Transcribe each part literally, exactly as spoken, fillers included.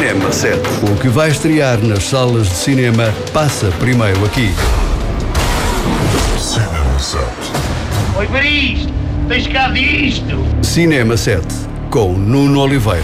Cinema sete. O que vai estrear nas salas de cinema passa primeiro aqui. Cinema sete. Oi, para isto! Tens cá disto! Cinema sete, com Nuno Oliveira.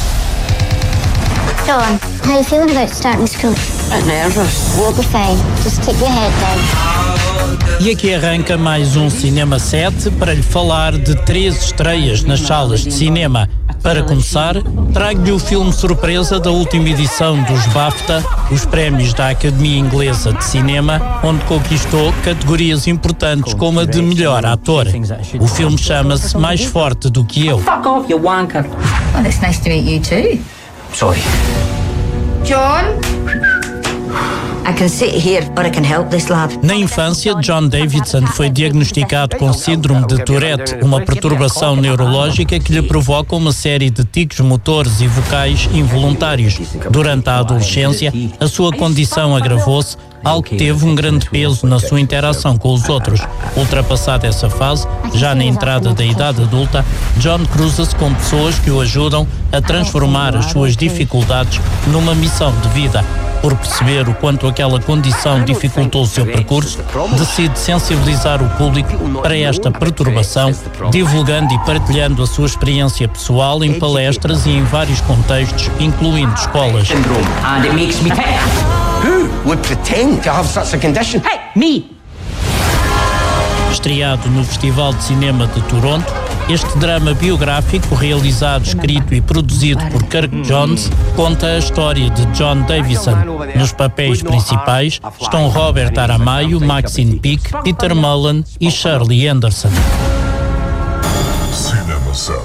John, how are you feeling about starting school? I'm nervous. You'll be fine. Just keep your head down. E aqui arranca mais um Cinema sete para lhe falar de três estreias nas salas de cinema. Para começar, trago-lhe o filme surpresa da última edição dos BAFTA, os prémios da Academia Inglesa de Cinema, onde conquistou categorias importantes como a de melhor ator. O filme chama-se Mais Forte do que Eu. Fuck off, you wanker. Well, it's nice to meet you too. Sorry. John? I can sit here or I can help this lad. Na infância, John Davidson foi diagnosticado com síndrome de Tourette, uma perturbação neurológica que lhe provoca uma série de tiques motores e vocais involuntários. Durante a adolescência, a sua condição agravou-se, algo que teve um grande peso na sua interação com os outros. Ultrapassada essa fase, já na entrada da idade adulta, John cruza-se com pessoas que o ajudam a transformar as suas dificuldades numa missão de vida. Por perceber o quanto aquela condição dificultou o seu percurso, decide sensibilizar o público para esta perturbação, divulgando e partilhando a sua experiência pessoal em palestras e em vários contextos, incluindo escolas. And it makes me tick. Who would pretend to have such a condition? Hey, me! Estreado no Festival de Cinema de Toronto, este drama biográfico, realizado, escrito e produzido por Kirk Jones, conta a história de John Davidson. Nos papéis principais estão Robert Aramayo, Maxine Peake, Peter Mullen e Shirley Anderson. Cinema sete.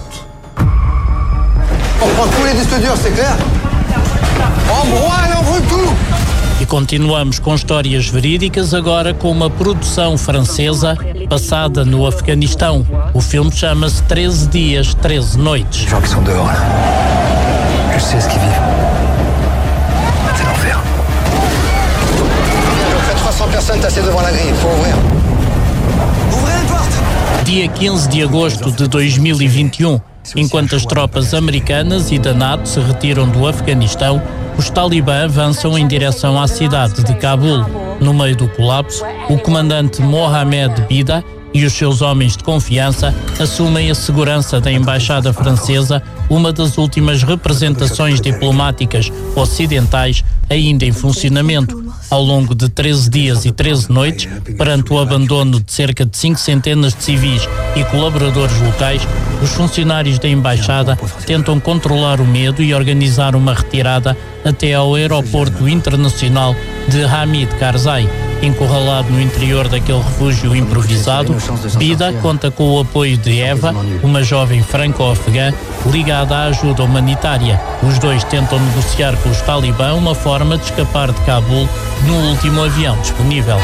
On prend tous les disques durs, c'est clair? En broie, on brûle tout! E continuamos com histórias verídicas, agora com uma produção francesa passada no Afeganistão. O filme chama-se treze dias, treze noites. Les gens qui sont dehors, là. Je sais ce qu'ils vivent. C'est l'enfer. À peu près trois cents personnes tassées devant la grille. Il faut ouvrir. Ouvrez les portes! Dia quinze de agosto de dois mil e vinte e um, enquanto as tropas americanas e da NATO se retiram do Afeganistão, os talibã avançam em direção à cidade de Cabul. No meio do colapso, o comandante Mohamed Bida e os seus homens de confiança assumem a segurança da embaixada francesa, uma das últimas representações diplomáticas ocidentais ainda em funcionamento. Ao longo de treze dias e treze noites, perante o abandono de cerca de cinco centenas de civis e colaboradores locais, os funcionários da embaixada tentam controlar o medo e organizar uma retirada até ao aeroporto internacional de Hamid Karzai. Encurralado no interior daquele refúgio improvisado, Bida conta com o apoio de Eva, uma jovem franco-afegã ligada à ajuda humanitária. Os dois tentam negociar com os talibã uma forma de escapar de Cabul no último avião disponível.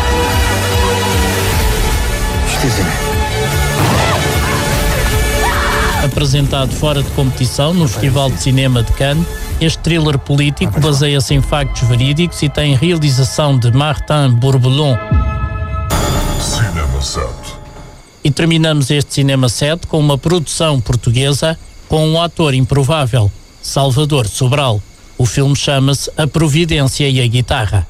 Apresentado fora de competição no Festival de Cinema de Cannes, este thriller político baseia-se em factos verídicos e tem realização de Martin Bourboulon. Cinema sete. E terminamos este Cinema sete com uma produção portuguesa com um ator improvável, Salvador Sobral. O filme chama-se A Providência e a Guitarra.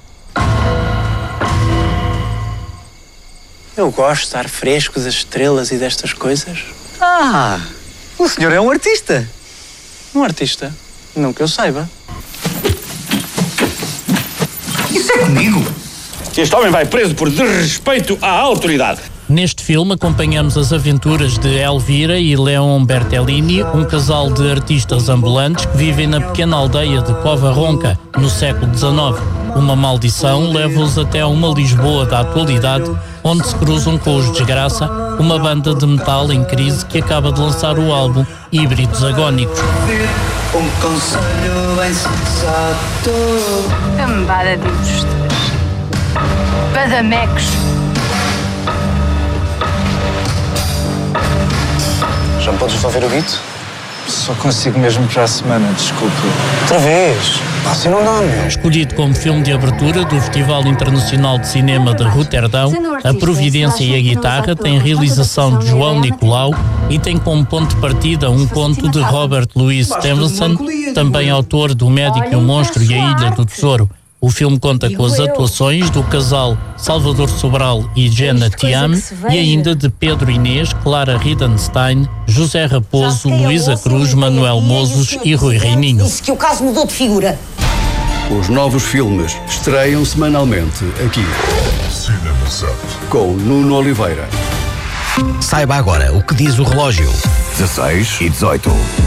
Eu gosto de ar fresco, das estrelas e destas coisas. Ah, o senhor é um artista. Um artista? Não que eu saiba. Isso é comigo. Este homem vai preso por desrespeito à autoridade. Neste filme acompanhamos as aventuras de Elvira e Leon Bertellini, um casal de artistas ambulantes que vivem na pequena aldeia de Cova Ronca, no século dezenove. Uma maldição leva-os até a uma Lisboa da atualidade, onde se cruzam com os Desgraça, uma banda de metal em crise que acaba de lançar o álbum Híbridos Agónicos. Um conselho insensato. Cambada de impostos. Badamecos. Já me podes só ver o beat? Só consigo mesmo para a semana, desculpe. Outra vez? Assim não dá, meu. Escolhido como filme de abertura do Festival Internacional de Cinema de Roterdão, A Providência e a Guitarra tem realização de João Nicolau e tem como ponto de partida um conto de Robert Louis Stevenson, também autor do Médico e o Monstro e a Ilha do Tesouro. O filme conta com as atuações do casal Salvador Sobral e Jenna Tiam e ainda de Pedro Inês, Clara Ridenstein, José Raposo, Luísa Cruz, Manuel Mozos e Rui Reininho. Disse que o caso mudou de figura. Os novos filmes estreiam semanalmente aqui. Cinema Sat. Com Nuno Oliveira. Saiba agora o que diz o relógio. dezasseis e dezoito.